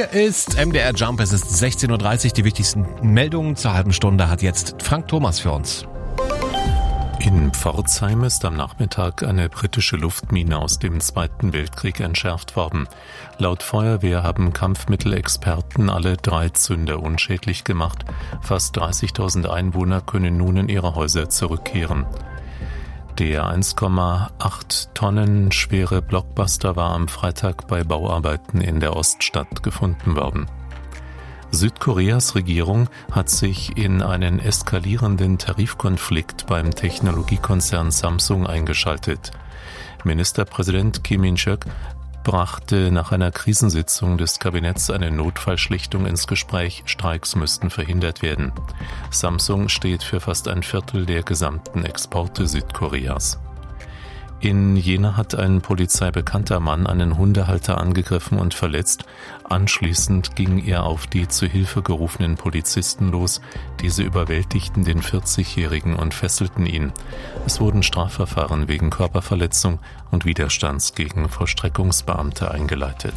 Hier ist MDR Jump, es ist 16.30 Uhr. Die wichtigsten Meldungen zur halben Stunde hat jetzt Frank Thomas für uns. In Pforzheim ist am Nachmittag eine britische Luftmine aus dem Zweiten Weltkrieg entschärft worden. Laut Feuerwehr haben Kampfmittelexperten alle 3 Zünder unschädlich gemacht. Fast 30.000 Einwohner können nun in ihre Häuser zurückkehren. Der 1,8 Tonnen schwere Blockbuster war am Freitag bei Bauarbeiten in der Oststadt gefunden worden. Südkoreas Regierung hat sich in einen eskalierenden Tarifkonflikt beim Technologiekonzern Samsung eingeschaltet. Ministerpräsident Kim In-suk brachte nach einer Krisensitzung des Kabinetts eine Notfallschlichtung ins Gespräch, Streiks müssten verhindert werden. Samsung steht für fast ein Viertel der gesamten Exporte Südkoreas. In Jena hat ein polizeibekannter Mann einen Hundehalter angegriffen und verletzt. Anschließend ging er auf die zu Hilfe gerufenen Polizisten los. Diese überwältigten den 40-Jährigen und fesselten ihn. Es wurden Strafverfahren wegen Körperverletzung und Widerstands gegen Vollstreckungsbeamte eingeleitet.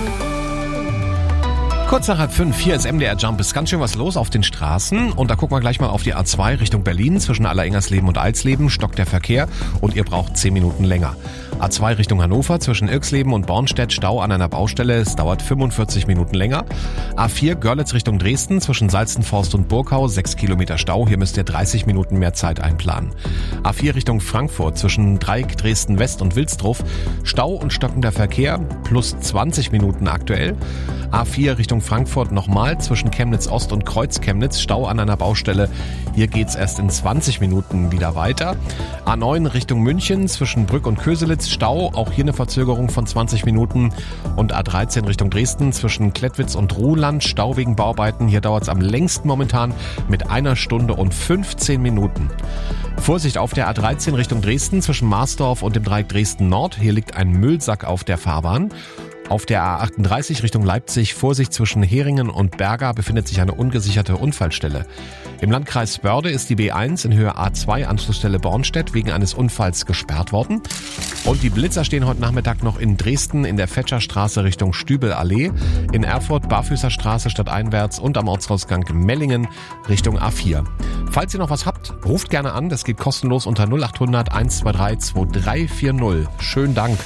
Kurz nach 4:30, hier ist MDR Jump, ist ganz schön was los auf den Straßen und da gucken wir gleich mal auf die A2 Richtung Berlin. Zwischen Allerengersleben und Alsleben stockt der Verkehr und ihr braucht 10 Minuten länger. A2 Richtung Hannover zwischen Irksleben und Bornstedt Stau an einer Baustelle, es dauert 45 Minuten länger. A4 Görlitz Richtung Dresden zwischen Salzenforst und Burkau 6 Kilometer Stau, hier müsst ihr 30 Minuten mehr Zeit einplanen. A4 Richtung Frankfurt zwischen Dreieck Dresden West und Wilsdruff Stau und stockender Verkehr plus 20 Minuten aktuell. A4 Richtung Frankfurt nochmal zwischen Chemnitz Ost und Kreuz Chemnitz Stau an einer Baustelle, hier geht's erst in 20 Minuten wieder weiter. A9 Richtung München zwischen Brück und Köselitz Stau, auch hier eine Verzögerung von 20 Minuten und A13 Richtung Dresden zwischen Klettwitz und Ruhland Stau wegen Bauarbeiten, hier dauert es am längsten momentan mit 1 Stunde und 15 Minuten. Vorsicht auf der A13 Richtung Dresden zwischen Marsdorf und dem Dreieck Dresden Nord, hier liegt ein Müllsack auf der Fahrbahn. Auf der A38 Richtung Leipzig, Vorsicht zwischen Heringen und Berga, befindet sich eine ungesicherte Unfallstelle. Im Landkreis Börde ist die B1 in Höhe A2 Anschlussstelle Bornstedt wegen eines Unfalls gesperrt worden. Und die Blitzer stehen heute Nachmittag noch in Dresden in der Fetscherstraße Richtung Stübelallee, in Erfurt Barfüßerstraße stadteinwärts und am Ortsausgang Mellingen Richtung A4. Falls ihr noch was habt, ruft gerne an, das geht kostenlos unter 0800 123 2340. Schönen Dank.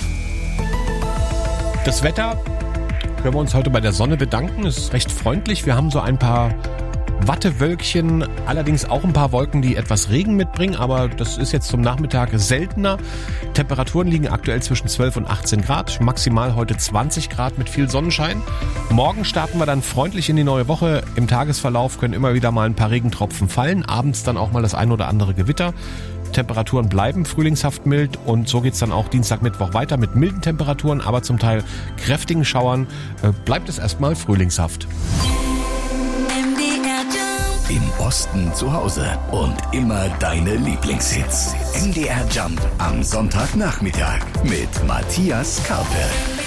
Das Wetter können wir uns heute bei der Sonne bedanken. Es ist recht freundlich. Wir haben so ein paar Wattewölkchen, allerdings auch ein paar Wolken, die etwas Regen mitbringen, aber das ist jetzt zum Nachmittag seltener. Temperaturen liegen aktuell zwischen 12 und 18 Grad, maximal heute 20 Grad mit viel Sonnenschein. Morgen starten wir dann freundlich in die neue Woche. Im Tagesverlauf können immer wieder mal ein paar Regentropfen fallen, abends dann auch mal das ein oder andere Gewitter. Temperaturen bleiben frühlingshaft mild und so geht's dann auch Dienstag, Mittwoch weiter mit milden Temperaturen, aber zum Teil kräftigen Schauern. Bleibt es erstmal frühlingshaft. Im Osten zu Hause und immer deine Lieblingshits. MDR Jump am Sonntagnachmittag mit Matthias Karpe.